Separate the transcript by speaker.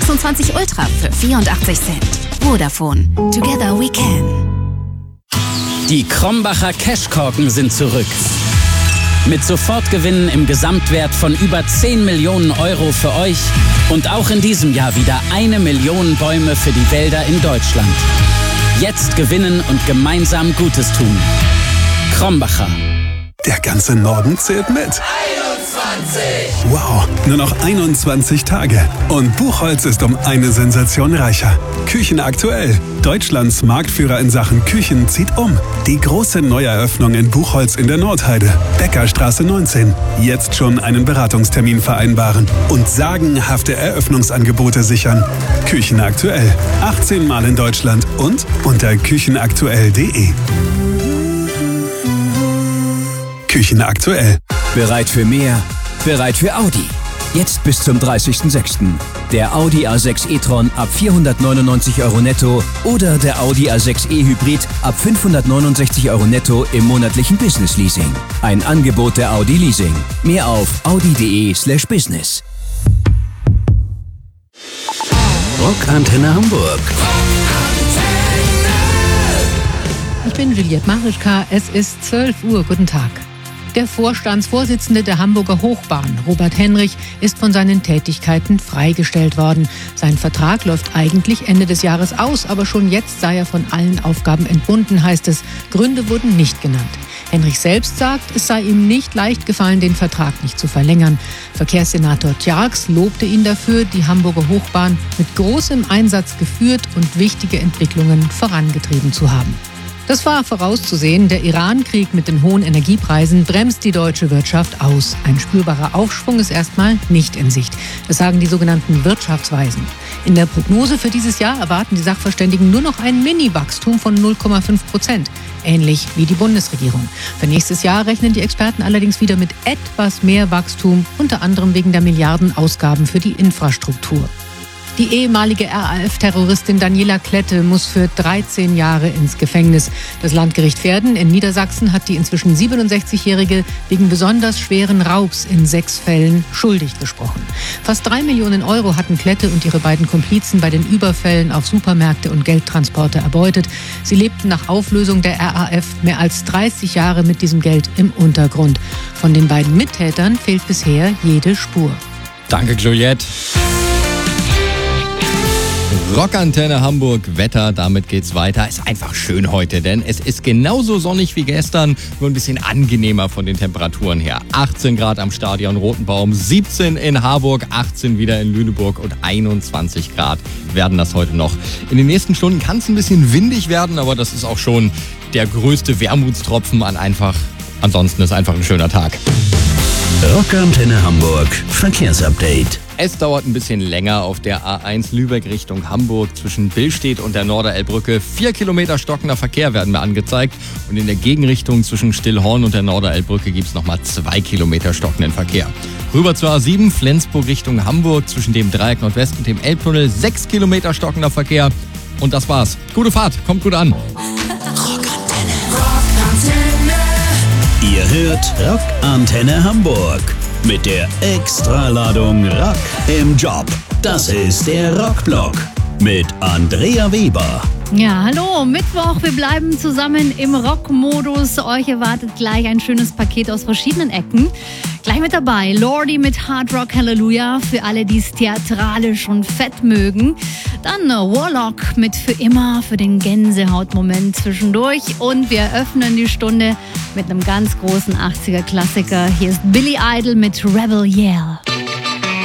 Speaker 1: 26 Ultra für 84 Cent. Vodafone. Together we can.
Speaker 2: Die Krombacher Cashkorken sind zurück. Mit Sofortgewinnen im Gesamtwert von über 10 Millionen Euro für euch und auch in diesem Jahr wieder 1 Million Bäume für die Wälder in Deutschland. Jetzt gewinnen und gemeinsam Gutes tun. Krombacher.
Speaker 3: Der ganze Norden zählt mit.
Speaker 4: 21!
Speaker 3: Wow, nur noch 21 Tage. Und Buchholz ist um eine Sensation reicher. Küchen aktuell. Deutschlands Marktführer in Sachen Küchen zieht um. Die große Neueröffnung in Buchholz in der Nordheide. Bäckerstraße 19. Jetzt schon einen Beratungstermin vereinbaren. Und sagenhafte Eröffnungsangebote sichern. Küchen aktuell. 18 Mal in Deutschland und unter küchenaktuell.de. Küchen aktuell.
Speaker 5: Bereit für mehr? Bereit für Audi. Jetzt bis zum 30.06. Der Audi A6 e-tron ab 499 € netto oder der Audi A6 e-Hybrid ab 569 € netto im monatlichen Business Leasing. Ein Angebot der Audi Leasing. Mehr auf audi.de/business.
Speaker 6: Rockantenne Hamburg.
Speaker 7: Ich bin Juliette Marischka, es ist 12 Uhr. Guten Tag. Der Vorstandsvorsitzende der Hamburger Hochbahn, Robert Henrich, ist von seinen Tätigkeiten freigestellt worden. Sein Vertrag läuft eigentlich Ende des Jahres aus, aber schon jetzt sei er von allen Aufgaben entbunden, heißt es. Gründe wurden nicht genannt. Henrich selbst sagt, es sei ihm nicht leicht gefallen, den Vertrag nicht zu verlängern. Verkehrssenator Tjarks lobte ihn dafür, die Hamburger Hochbahn mit großem Einsatz geführt und wichtige Entwicklungen vorangetrieben zu haben. Das war vorauszusehen. Der Iran-Krieg mit den hohen Energiepreisen bremst die deutsche Wirtschaft aus. Ein spürbarer Aufschwung ist erstmal nicht in Sicht. Das sagen die sogenannten Wirtschaftsweisen. In der Prognose für dieses Jahr erwarten die Sachverständigen nur noch ein Mini-Wachstum von 0,5%. Ähnlich wie die Bundesregierung. Für nächstes Jahr rechnen die Experten allerdings wieder mit etwas mehr Wachstum, unter anderem wegen der Milliardenausgaben für die Infrastruktur. Die ehemalige RAF-Terroristin Daniela Klette muss für 13 Jahre ins Gefängnis. Das Landgericht Verden in Niedersachsen hat die inzwischen 67-Jährige wegen besonders schweren Raubs in 6 Fällen schuldig gesprochen. Fast 3 Millionen Euro hatten Klette und ihre beiden Komplizen bei den Überfällen auf Supermärkte und Geldtransporte erbeutet. Sie lebten nach Auflösung der RAF mehr als 30 Jahre mit diesem Geld im Untergrund. Von den beiden Mittätern fehlt bisher jede Spur.
Speaker 8: Danke, Juliette. Rockantenne Hamburg, Wetter, damit geht's weiter. Ist einfach schön heute, denn es ist genauso sonnig wie gestern, nur ein bisschen angenehmer von den Temperaturen her. 18 Grad am Stadion Rotenbaum, 17 in Harburg, 18 wieder in Lüneburg und 21 Grad werden das heute noch. In den nächsten Stunden kann es ein bisschen windig werden, aber das ist auch schon der größte Wermutstropfen ansonsten ist einfach ein schöner Tag.
Speaker 6: Rockantenne Hamburg, Verkehrsupdate.
Speaker 8: Es dauert ein bisschen länger auf der A1 Lübeck Richtung Hamburg zwischen Billstedt und der Norderelbbrücke. 4 Kilometer stockender Verkehr werden mir angezeigt. Und in der Gegenrichtung zwischen Stillhorn und der Norderelbbrücke gibt es nochmal 2 Kilometer stockenden Verkehr. Rüber zur A7 Flensburg Richtung Hamburg zwischen dem Dreieck Nordwest und dem Elbtunnel. 6 Kilometer stockender Verkehr. Und das war's. Gute Fahrt, kommt gut an.
Speaker 6: Rockantenne. Ihr hört Rockantenne Hamburg. Mit der Extraladung Rock im Job. Das ist der Rockblock mit Andrea Weber.
Speaker 9: Ja, hallo, Mittwoch, wir bleiben zusammen im Rockmodus. Euch erwartet gleich ein schönes Paket aus verschiedenen Ecken. Gleich mit dabei Lordi mit Hard Rock Hallelujah, für alle, die es theatralisch und fett mögen. Dann Warlock mit Für immer, für den Gänsehautmoment zwischendurch. Und wir öffnen die Stunde mit einem ganz großen 80er-Klassiker. Hier ist Billy Idol mit Rebel Yell.